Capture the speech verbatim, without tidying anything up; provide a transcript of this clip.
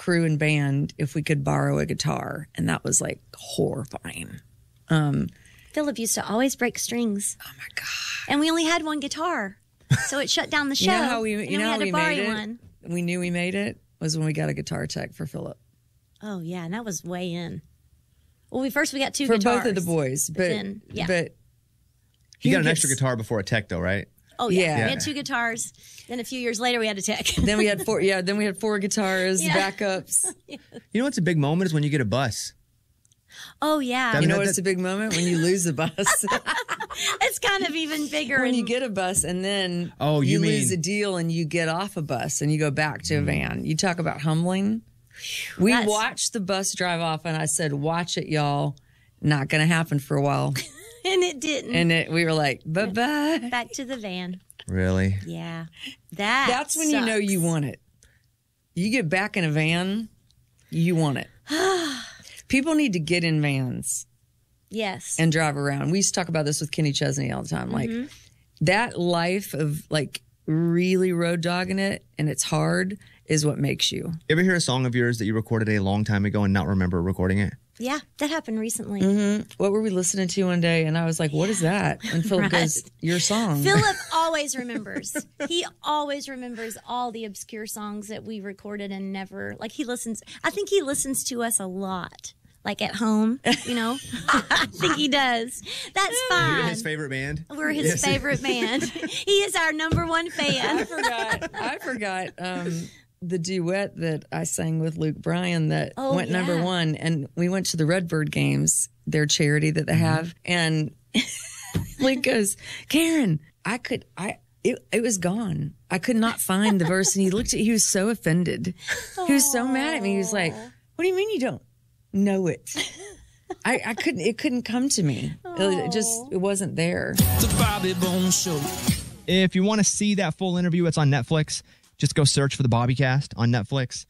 crew and band if we could borrow a guitar, and that was like horrifying. Um, Philip used to always break strings. Oh my God. And we only had one guitar, so it shut down the show. You know how we, you know we how had we to borrow made it? one. We knew we made it was when we got a guitar tech for Philip. Oh yeah, and that was way in. Well, we first we got two for guitars. both of the boys, but then, yeah. but you got an gets, extra guitar before a tech though, right? Oh yeah. Yeah. We had two guitars. Then a few years later we had a tech. Then we had four. Yeah, then we had four guitars, Yeah. backups. Yes. You know what's a big moment is when you get a bus. Oh yeah. That- You know that- what's that- a big moment when you lose a bus. It's kind of even bigger. When and, you get a bus and then Oh, you lose mean- a deal and you get off a bus and you go back to a van. You talk about humbling. We That's- watched the bus drive off and I said, "Watch it, y'all. Not going to happen for a while." and it didn't. And it, we were like, "Bye bye." Back to the van. Really? Yeah. That That's when you know sucks. you want it. You get back in a van, you want it. People need to get in vans Yes. and drive around. We used to talk about this with Kenny Chesney all the time. Like that life of like really road dogging it and it's hard is what makes you. You ever hear a song of yours that you recorded a long time ago and not remember recording it? yeah, that happened recently. Mm-hmm. What were we listening to one day? And I was like, what is that? And Philip Right. goes, your song. Philip always remembers. He always remembers all the obscure songs that we recorded and never, like he listens, I think he listens to us a lot. Like at home, you know? I think he does. That's fine. You're his favorite band? We're his Yes. favorite band. He is our number one I fan. forgot. I forgot um, the duet that I sang with Luke Bryan that Oh, went number yeah. one. And we went to the Redbird games, their charity that they have. And Luke goes, Karen, I could, I, it, it was gone. I could not find the verse. And he looked at, he was so offended. He was so mad at me. He was like, what do you mean you don't know it? I, I couldn't, it couldn't come to me. It just, it wasn't there. The Bobby Bones Show. If you want to see that full interview, it's on Netflix. Just go search for the Bobbycast on Netflix.